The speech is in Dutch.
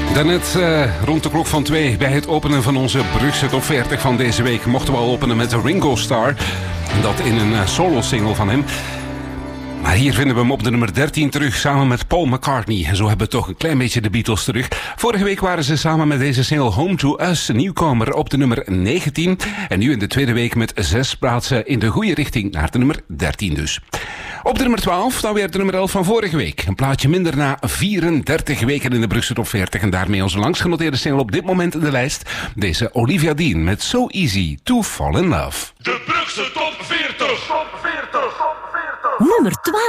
Daarnet rond de klok van 2 bij het openen van onze Brugse Top 40 van deze week mochten we al openen met Ringo Starr. Dat in een solo-single van hem. Maar hier vinden we hem op de nummer 13 terug samen met Paul McCartney. En zo hebben we toch een klein beetje de Beatles terug. Vorige week waren ze samen met deze single Home to Us, nieuwkomer, op de nummer 19. En nu in de tweede week met 6 plaatsen in de goede richting naar de nummer 13 dus. Op de nummer 12 dan weer de nummer 11 van vorige week. Een plaatje minder na 34 weken in de Brugse Top 40. En daarmee onze langsgenoteerde single op dit moment in de lijst. Deze Olivia Dean met So Easy to Fall in Love. De Brugse Top 40. Nummer 12.